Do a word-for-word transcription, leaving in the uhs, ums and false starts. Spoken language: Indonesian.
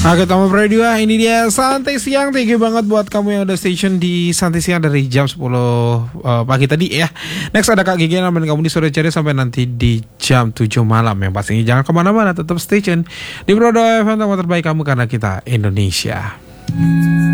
Oke, Tomo Radio, ini dia Santai Siang. Thank you banget buat kamu yang udah station di Santai Siang dari jam sepuluh uh, pagi tadi ya. Next ada Kak Gigi yang nemenin kamu di sore ceria sampai nanti di jam tujuh malam. Yang pastinya jangan kemana-mana, tetap station di Brodo F M, tempat terbaik kamu karena kita Indonesia.